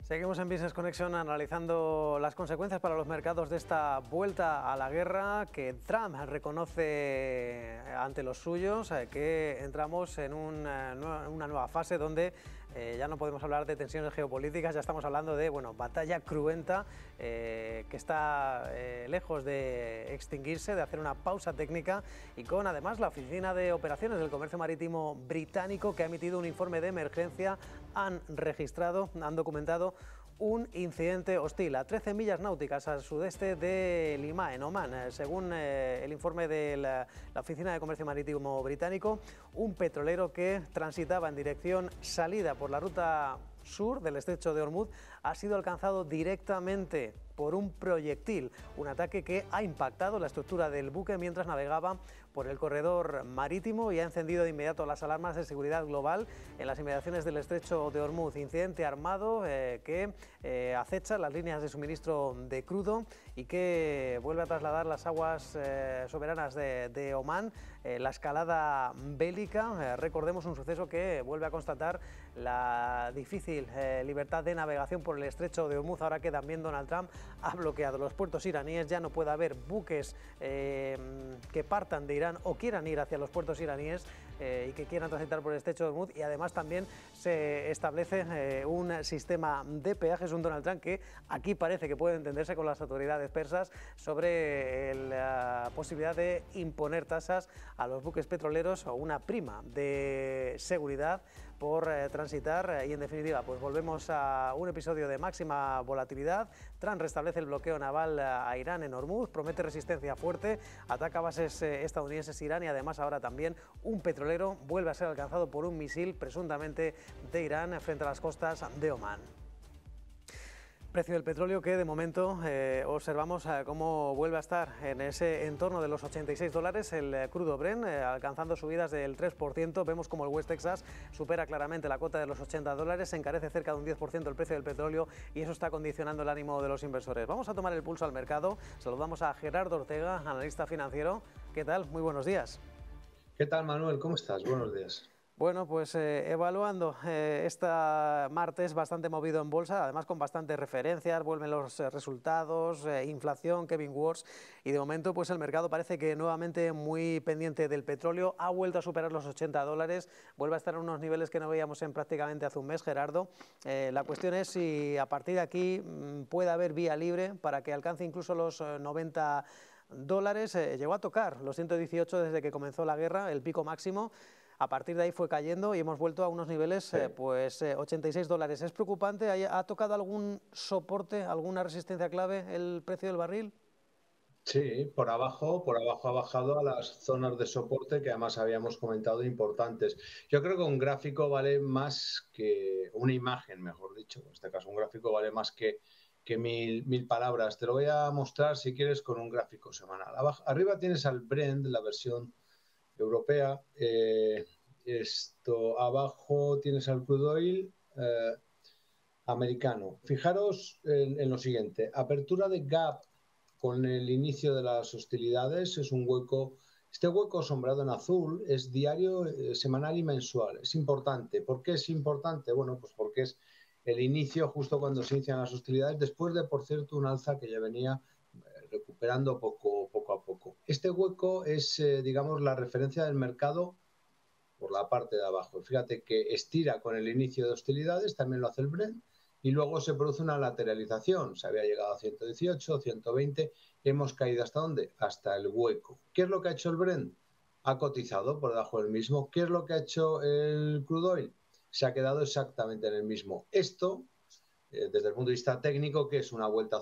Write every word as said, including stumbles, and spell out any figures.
Seguimos en Business Connection analizando las consecuencias para los mercados de esta vuelta a la guerra que Trump reconoce ante los suyos, que entramos en una nueva fase donde eh, ya no podemos hablar de tensiones geopolíticas, ya estamos hablando de bueno, batalla cruenta eh, que está eh, lejos de extinguirse, de hacer una pausa técnica, y con además la Oficina de Operaciones del Comercio Marítimo británico que ha emitido un informe de emergencia. Han registrado, han documentado un incidente hostil a trece millas náuticas al sudeste de Limá, en Omán. Según eh, el informe de la, la Oficina de Comercio Marítimo británico, un petrolero que transitaba en dirección salida por la ruta sur del estrecho de Hormuz ha sido alcanzado directamente por un proyectil, un ataque que ha impactado la estructura del buque mientras navegaba por el corredor marítimo y ha encendido de inmediato las alarmas de seguridad global en las inmediaciones del estrecho de Hormuz. Incidente armado eh, que eh, acecha las líneas de suministro de crudo y que vuelve a trasladar las aguas eh, soberanas de, de Omán. Eh, la escalada bélica, eh, recordemos, un suceso que vuelve a constatar la difícil eh, libertad de navegación por el estrecho de Hormuz, ahora que también Donald Trump ha bloqueado los puertos iraníes. Ya no puede haber buques eh, que partan de Irán o quieran ir hacia los puertos iraníes eh, y que quieran transitar por el estrecho de Hormuz, y además también se establece eh, un sistema de peajes, un Donald Trump que aquí parece que puede entenderse con las autoridades persas sobre el, la posibilidad de imponer tasas a los buques petroleros o una prima de seguridad por eh, transitar eh, y en definitiva pues volvemos a un episodio de máxima volatilidad. Trump restablece el bloqueo naval a Irán en Hormuz, promete resistencia fuerte, ataca bases eh, estadounidenses en Irán, y además ahora también un petrolero vuelve a ser alcanzado por un misil presuntamente de Irán frente a las costas de Omán. Precio del petróleo que de momento eh, observamos eh, cómo vuelve a estar en ese entorno de los ochenta y seis dólares, el eh, crudo Brent eh, alcanzando subidas del tres por ciento. Vemos como el West Texas supera claramente la cota de los ochenta dólares, se encarece cerca de un diez por ciento el precio del petróleo y eso está condicionando el ánimo de los inversores. Vamos a tomar el pulso al mercado, saludamos a Gerardo Ortega, analista financiero. ¿Qué tal? Muy buenos días. ¿Qué tal, Manuel? ¿Cómo estás? Buenos días. Bueno, pues eh, evaluando eh, este martes bastante movido en bolsa, además con bastantes referencias, vuelven los eh, resultados, eh, inflación, Kevin Waters, y de momento pues el mercado parece que nuevamente muy pendiente del petróleo, ha vuelto a superar los ochenta dólares, vuelve a estar en unos niveles que no veíamos en prácticamente hace un mes, Gerardo. Eh, la cuestión es si a partir de aquí mmm, puede haber vía libre para que alcance incluso los eh, noventa dólares, eh, llegó a tocar los ciento dieciocho desde que comenzó la guerra, el pico máximo. A partir de ahí fue cayendo y hemos vuelto a unos niveles, sí. eh, pues eh, ochenta y seis dólares. ¿Es preocupante? ¿Ha tocado algún soporte, alguna resistencia clave el precio del barril? Sí, por abajo, por abajo ha bajado a las zonas de soporte que además habíamos comentado importantes. Yo creo que un gráfico vale más que, una imagen, mejor dicho, en este caso un gráfico vale más que, que mil, mil palabras. Te lo voy a mostrar si quieres con un gráfico semanal. Abajo, arriba tienes al Brent, la versión europea. Eh, esto abajo tienes al crude oil eh, americano. Fijaros en, en lo siguiente: apertura de gap con el inicio de las hostilidades, es un hueco. Este hueco sombreado en azul es diario, eh, semanal y mensual. Es importante. ¿Por qué es importante? Bueno, pues porque es el inicio justo cuando se inician las hostilidades, después de, por cierto, un alza que ya venía recuperando poco, poco a poco. Este hueco es, eh, digamos, la referencia del mercado por la parte de abajo. Fíjate que estira con el inicio de hostilidades, también lo hace el Brent, y luego se produce una lateralización. Se había llegado a ciento dieciocho, ciento veinte, hemos caído ¿hasta dónde? Hasta el hueco. ¿Qué es lo que ha hecho el Brent? Ha cotizado por debajo del mismo. ¿Qué es lo que ha hecho el crude oil? Se ha quedado exactamente en el mismo. Esto, desde el punto de vista técnico, que es una vuelta